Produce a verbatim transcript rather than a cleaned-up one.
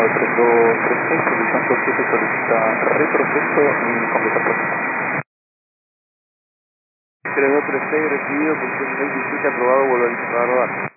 confirmado tres dos tres seis, posición siete solicita retroceso y completa proceso. tres dos tres seis recibido, posición seis diecisiete aprobado, vuelvo a rodar.